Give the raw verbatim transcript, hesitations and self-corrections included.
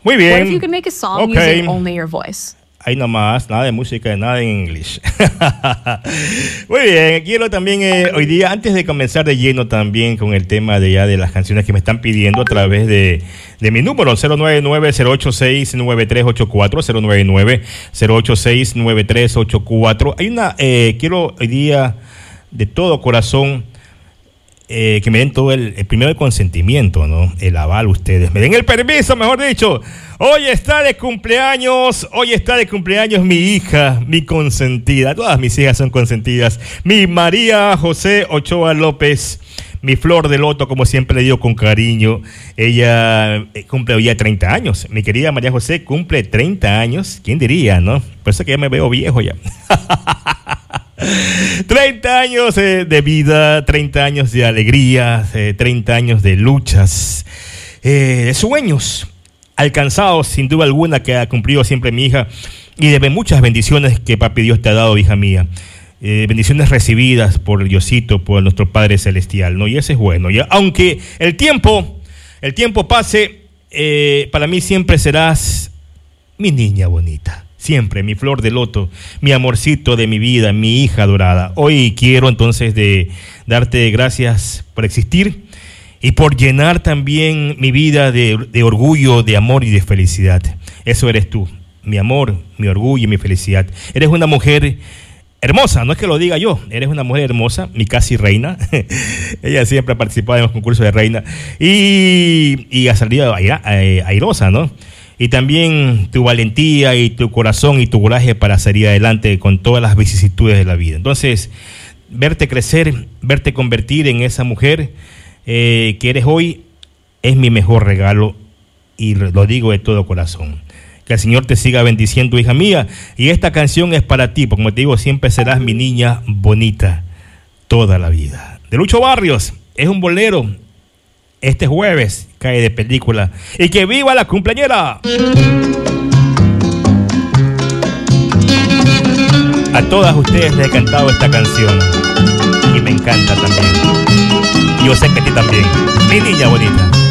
Muy bien. What if you could make a song Okay. using only your voice? Ahí nomás, nada de música, nada en inglés. Muy bien, quiero también eh, hoy día, antes de comenzar de lleno también con el tema de ya de las canciones que me están pidiendo a través de, de mi número, cero nueve nueve, cero ocho seis, nueve tres ocho cuatro, cero nueve nueve, cero ocho seis, nueve tres ocho cuatro. Hay una, eh, quiero hoy día de todo corazón eh, que me den todo el, el primero el consentimiento, ¿no? El aval ustedes, me den el permiso, mejor dicho. Hoy está de cumpleaños, hoy está de cumpleaños mi hija, mi consentida. Todas mis hijas son consentidas. Mi María José Ochoa López, mi flor de loto, como siempre le digo con cariño. Ella cumple hoy ya treinta años. Mi querida María José cumple treinta años. ¿Quién diría, no? Por eso que ya me veo viejo ya. treinta años eh, de vida, treinta años de alegría, eh, treinta años de luchas, eh, de sueños alcanzados, sin duda alguna, que ha cumplido siempre mi hija, y de muchas bendiciones que papi Dios te ha dado, hija mía. Eh, bendiciones recibidas por Diosito, por nuestro Padre Celestial, ¿no? Y eso es bueno. ¿Ya? Aunque el tiempo, el tiempo pase, eh, para mí siempre serás mi niña bonita. Siempre, mi flor de loto, mi amorcito de mi vida, mi hija adorada. Hoy quiero entonces de darte gracias por existir y por llenar también mi vida de, de orgullo, de amor y de felicidad. Eso eres tú, mi amor, mi orgullo y mi felicidad. Eres una mujer hermosa, no es que lo diga yo, eres una mujer hermosa, mi casi reina. Ella siempre ha participado en los concursos de reina y, y ha salido aira, eh, airosa, ¿no? Y también tu valentía y tu corazón y tu coraje para salir adelante con todas las vicisitudes de la vida. Entonces, verte crecer, verte convertir en esa mujer eh, que eres hoy, es mi mejor regalo y lo digo de todo corazón. Que el Señor te siga bendiciendo, hija mía. Y esta canción es para ti, porque como te digo, siempre serás mi niña bonita toda la vida. De Lucho Barrios, es un bolero. Este jueves cae de película. ¡Y que viva la cumpleañera! A todas ustedes les he cantado esta canción y me encanta también. Yo sé que a ti también, mi niña bonita.